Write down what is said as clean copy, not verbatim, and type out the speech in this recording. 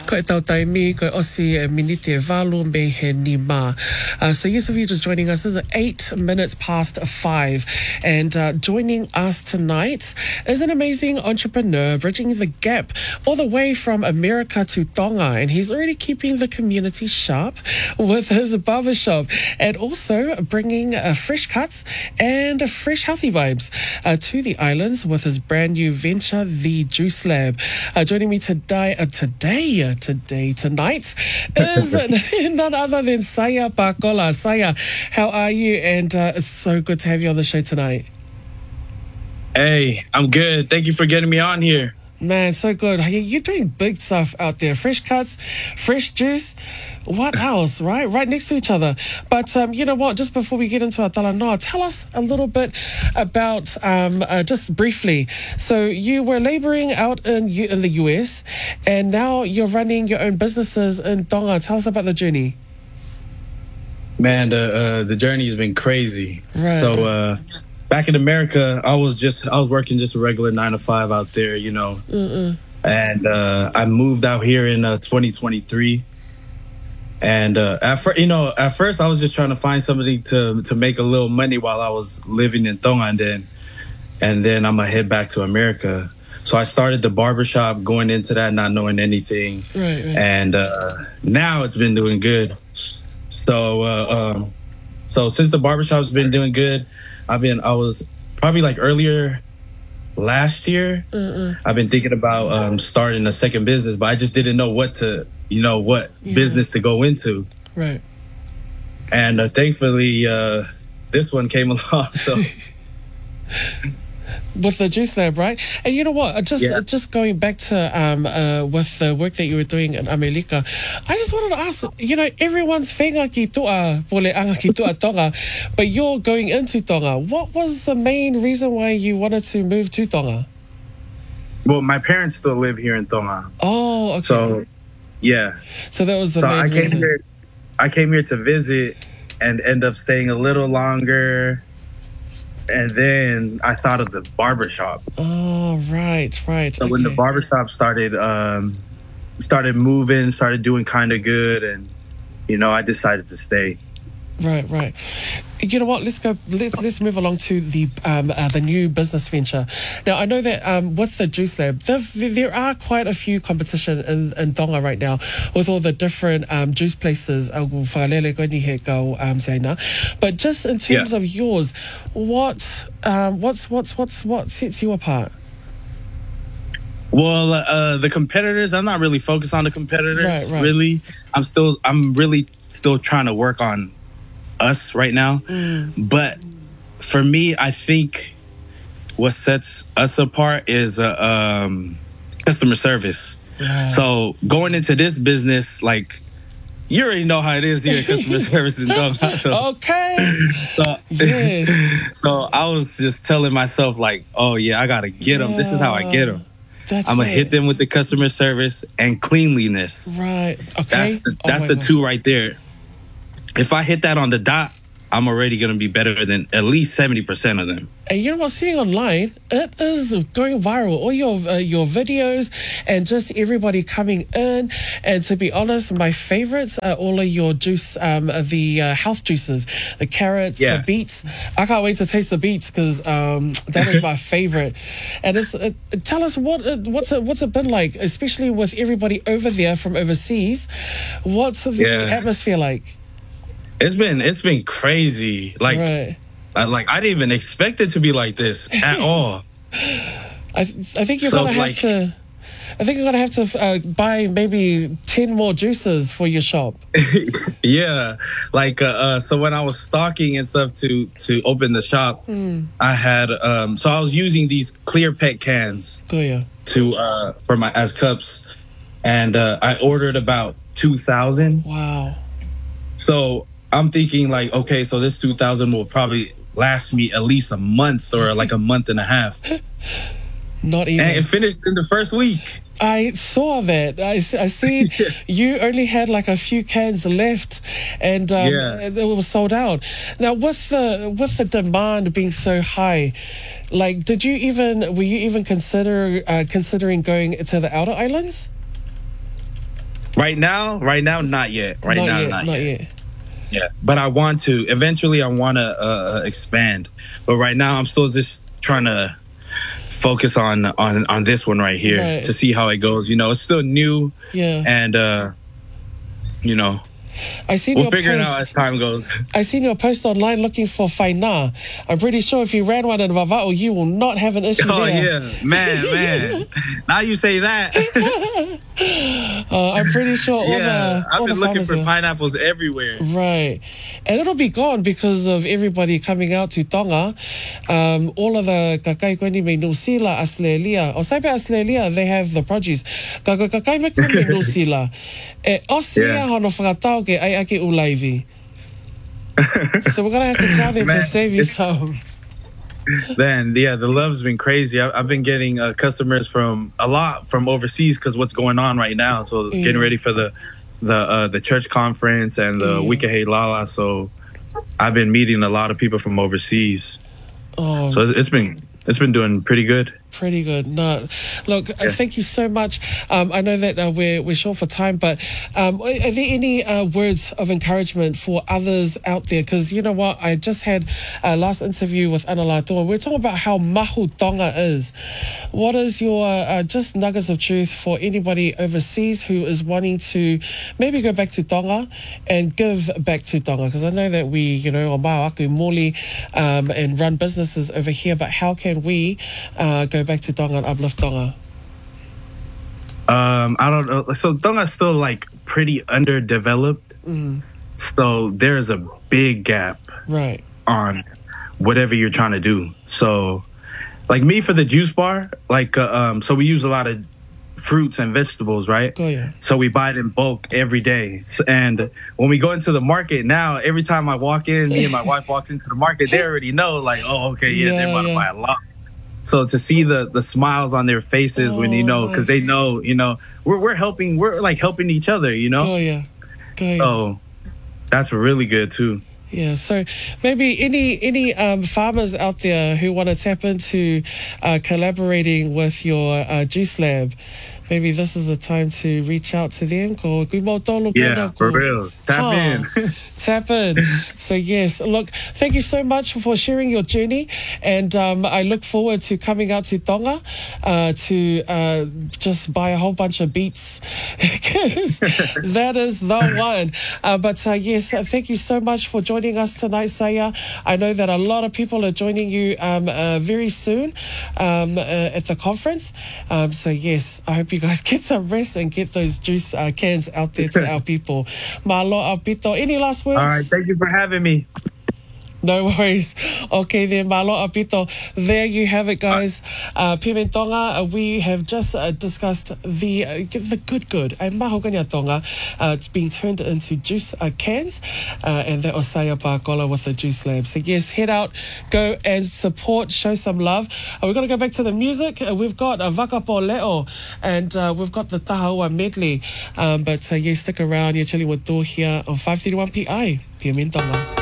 Ko e tau taimi, ko e osi e miniti e walu me he ni ma. So yes, if you're just joining us, it's 8 minutes past 5. And joining us tonight is an amazing entrepreneur bridging the gap all the way from America to Tonga. And he's already keeping the community sharp with his barbershop and also bringing fresh cuts and fresh healthy vibes to the islands with his brand new venture, The Juice Lab. Joining me tonight is none other than Saya Pakola. Saya, how are you? And it's so good to have you on the show tonight. Hey, I'm good. Thank you for getting me on here. Man, so good. You're doing big stuff out there. Fresh cuts, fresh juice. What else, right? Right next to each other. But you know what? Just before we get into our talanoa, tell us a little bit about, just briefly. So you were laboring out in the US, and now you're running your own businesses in Tonga. Tell us about the journey. Man, the journey has been crazy. Right. So back in America, I was working just a regular 9 to 5 out there, you know. And I moved out here in 2023. And at first I was just trying to find something to make a little money while I was living in Tonga, and then I'm gonna head back to America. So I started the barbershop, going into that not knowing anything. Right. And now it's been doing good. So since the barbershop's been doing good, I was probably like earlier last year, I've been thinking about starting a second business, but I just didn't know what business to go into. Right. And thankfully, this one came along. So with the Juice Lab, right? And you know what? Just going back to with the work that you were doing in America, I just wanted to ask, you know, everyone's whenga ki toa, pole anga ki toa Tonga, but you're going into Tonga. What was the main reason why you wanted to move to Tonga? Well, my parents still live here in Tonga. Oh, okay. So, yeah. So that was the main reason. I came here to visit and end up staying a little longer. And then I thought of the barbershop. Oh, right. So when the barbershop started moving, started doing kind of good, and you know, I decided to stay. Right. You know what? Let's move along to the new business venture. Now, I know that with the Juice Lab, there are quite a few competition in Tonga right now with all the different juice places. But just in terms of yours, what sets you apart? Well, the competitors, I'm not really focused on the competitors. Right. Really, I'm really still trying to work on us right now. But for me, I think what sets us apart is customer service. So going into this business, like, you already know how it is here, customer service in Tonga. Okay. Yes. So I was just telling myself, like, oh yeah, I gotta get them. This is how I get them. I'm gonna hit them with the customer service and cleanliness. Right. Okay. That's the two right there. If I hit that on the dot, I'm already going to be better than at least 70% of them. And you know what? Seeing online, it is going viral. All your videos and just everybody coming in. And to be honest, my favorites are all of your juice, the health juices, the carrots, the beets. I can't wait to taste the beets because that is my favorite. And tell us what's it been like, especially with everybody over there from overseas. What's the atmosphere like? It's been crazy. Like, I didn't even expect it to be like this at all. I think you're gonna have to. I think you're gonna have to buy maybe 10 more juices for your shop. Yeah, like so when I was stocking and stuff to open the shop, I had so I was using these clear pet cans for my as cups, and I ordered about 2,000. Wow. So I'm thinking like, okay, so this 2,000 will probably last me at least a month or like a month and a half. Not even. And it finished in the first week. I saw that. I see you only had like a few cans left, and it was sold out. Now, with the demand being so high, like, were you even considering going to the outer islands? Right now, not yet. Not Not yet. Yeah, but I want to. Eventually, I want to expand. But right now, I'm still just trying to focus on this one right here Right. to see how it goes. You know, it's still new, Yeah. and you know, I seen we'll your figure it post. out as time goes. I seen your post online looking for whaina. I'm pretty sure if you ran one in Vava'u, you will not have an issue Oh there. yeah, man. Now you say that. I'm pretty sure all I've the been looking farmers for there. pineapples everywhere. Right. And it'll be gone because of everybody coming out to Tonga. All of the kakai kweni me Nusila, Australia. O Saipe Australia, they have the produce. Kakai me kweni Nusila. E osia Yeah. hono whakatau ke ai ake ulaivi. So we're going to have to tell them to Man, save you some. Then the love's been crazy. I've been getting customers from overseas because what's going on right now. So getting ready for the church conference and the Wikahe Lala. So I've been meeting a lot of people from overseas. Oh, So it's been doing pretty good. pretty good. No, look, thank you so much. I know that we're short for time, but are there any words of encouragement for others out there? Because you know what, I just had a last interview with Ana Lato, and we're talking about how mahu Tonga is. What is your just nuggets of truth for anybody overseas who is wanting to maybe go back to Tonga and give back to Tonga? Because I know that we, you know, o mau aku moli and run businesses over here, but how can we go back to Tonga and uplift Tonga? I don't know. So Tonga's still like pretty underdeveloped. So there's a big gap Right. on whatever you're trying to do. So like me for the juice bar, like so we use a lot of fruits and vegetables, right? Go yeah. So we buy it in bulk every day. And when we go into the market now, every time I walk in, me and my wife walks into the market, they already know like, oh, okay, they're about to buy a lot. So to see the smiles on their faces when, you know, because they know, you know, we're like helping each other, you know? Go yeah. Go yeah. So that's really good too. Yeah, so maybe any farmers out there who want to tap into collaborating with your juice lab, maybe this is a time to reach out to them. Yeah, for real. Tap in. Tap in. So yes, look, thank you so much for sharing your journey, and I look forward to coming out to Tonga to just buy a whole bunch of beets because that is the one. But yes, thank you so much for joining us tonight, Saya. I know that a lot of people are joining you very soon at the conference. So yes, I hope you guys get some rest and get those juice cans out there to our people. Malo apito. Any last words? All right, thank you for having me. No worries. Okay then, malo apito. There you have it, guys. Pimentonga, we have just discussed the good. Mahogania tonga. It's being turned into juice cans. And that Osaya Pakola with the juice lab. So yes, head out, go and support, show some love. We're going to go back to the music. We've got Vakapo Leo and we've got the Tahaua medley. But yes, stick around. You're chilling with Dor here on 531 PI. Pimentonga.